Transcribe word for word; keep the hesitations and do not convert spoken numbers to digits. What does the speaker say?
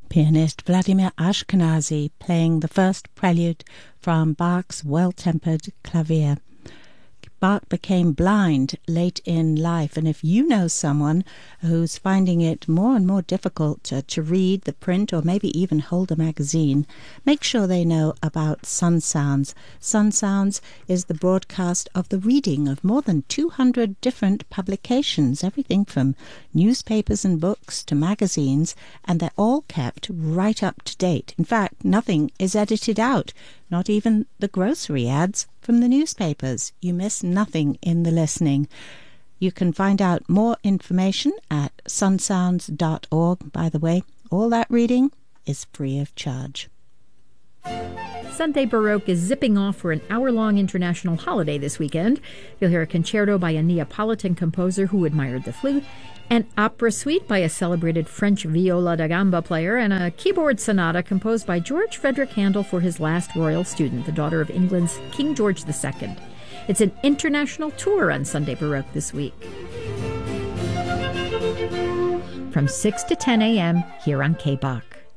Pianist Vladimir Ashkenazy playing the first prelude from Bach's Well-Tempered Clavier. Bach became blind late in life, and if you know someone who's finding it more and more difficult to, to read the print or maybe even hold a magazine, make sure they know about Sun Sounds. Sun Sounds is the broadcast of the reading of more than two hundred different publications, everything from newspapers and books to magazines, and they're all kept right up to date. In fact, nothing is edited out, not even the grocery ads from the newspapers. You miss nothing in the listening. You can find out more information at sun sounds dot org. By the way, all that reading is free of charge. Sunday Baroque is zipping off for an hour-long international holiday this weekend. You'll hear a concerto by a Neapolitan composer who admired the flute, an opera suite by a celebrated French viola da gamba player, and a keyboard sonata composed by George Frederick Handel for his last royal student, the daughter of England's King George the Second. It's an international tour on Sunday Baroque this week. From six to ten a.m. here on K B O C.